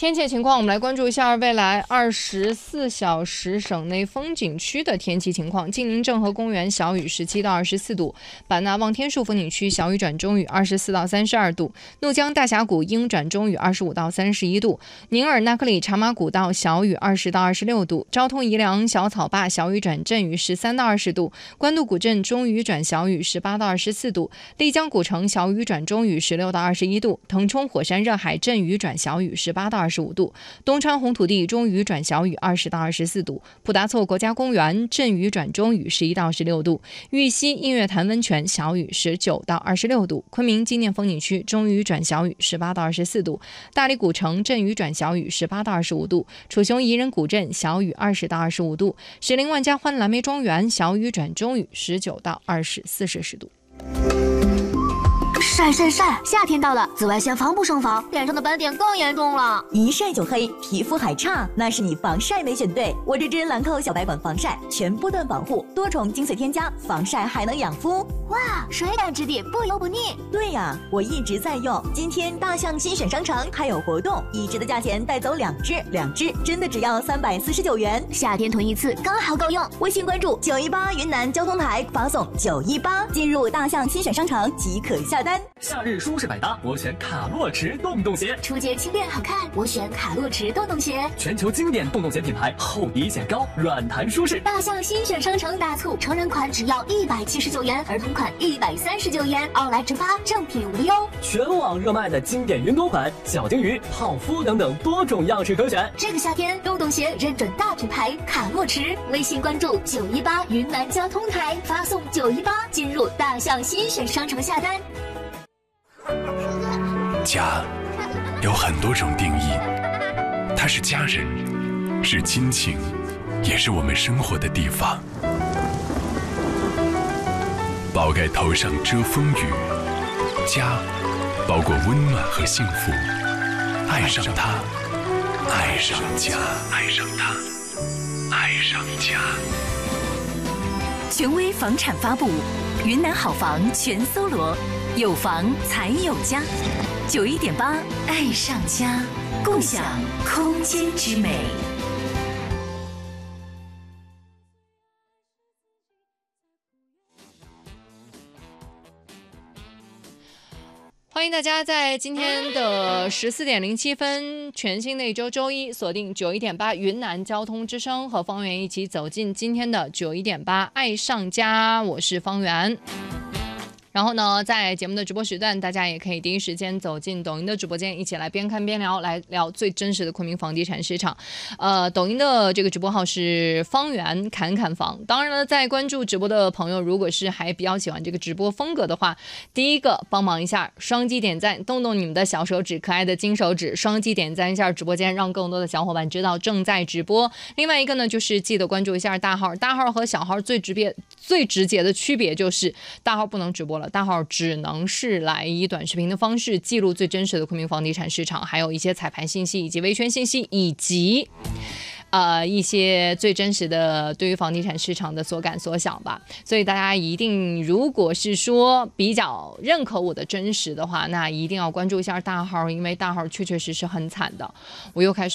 天气情况，我们来关注一下未来24小时省内风景区的天气情况。晋宁郑和公园小雨17到24度，版纳望天树风景区小雨转中雨24到32度，怒江大峡谷阴转中雨25到31度，宁尔纳克里茶马古道小雨20到26度，昭通宜良小草坝小雨转阵雨13到20度，官渡古镇中雨转小雨18到24度，丽江古城小雨转中雨16到21度，腾冲火山热海阵雨转小雨18到25度，东川红土地中雨转小雨20到24度，普达措国家公园阵雨转中雨11到16度，玉溪映月潭温泉小雨19到26度，昆明纪念风景区中雨转小雨18到24度，大理古城阵雨转小雨18到25度，楚雄宜人古镇小雨20到25度，石林万家欢蓝莓庄园小雨转中雨19到24摄氏度。 晒晒晒！夏天到了，紫外线防不胜防，脸上的斑点更严重了。 一晒就黑，皮肤还差，那是你防晒没选对。我这支兰蔻小白管防晒，全波段防护，多重精粹添加，防晒还能养肤。 哇，水感质地，不油不腻。 对呀，我一直在用。今天大象新选商城还有活动，1支的价钱带走2支，2支真的只要349元。 夏天囤一次刚好够用。 微信关注918云南交通台，发送918进入大象新选商城即可下单。 夏日舒适百搭，我选卡洛驰洞洞鞋。 出街轻便好看，我选卡洛驰洞洞鞋。 全球经典洞洞鞋品牌，厚底显高，软弹舒适。 大象新选商城大促，成人款只要179元，儿童款139元，奥莱直发，正品无忧。 全网热卖的经典云朵款、小金鱼、泡芙等等多种样式可选。 这个夏天，洞洞鞋认准大品牌卡洛驰。微信关注918云南交通台，发送918进入大象新选商城下单。 家有很多种定义，它是家人，是亲情，也是我们生活的地方。宝盖头上遮风雨，家包括温暖和幸福。爱上它，爱上家，爱上它，爱上家。 权威房产发布，云南好房全搜罗，有房才有家。91.8爱上家，共享空间之美。 欢迎大家在今天的14点07分，全新的一周周一，锁定91.8云南交通之声，和方圆一起走进今天的91.8爱上家，我是方圆。然后呢，在节目的直播时段，大家也可以第一时间走进抖音的直播间，一起来边看边聊，来聊最真实的昆明房地产市场。抖音的这个直播号是方圆侃侃房。当然了，在关注直播的朋友，如果是还比较喜欢这个直播风格的话，第一个帮忙一下，双击点赞，动动你们的小手指，可爱的金手指，双击点赞一下直播间，让更多的小伙伴知道正在直播。另外一个呢，就是记得关注一下大号，大号和小号最直接的区别就是大号不能直播了。大号只能是来以短视频的方式记录最真实的昆明房地产市场，还有一些彩盘信息以及维权信息，以及一些最真实的对于房地产市场的所感所想吧。所以大家一定，如果是说比较认可我的真实的话，那一定要关注一下大号，因为大号确确实实很惨的。我又开始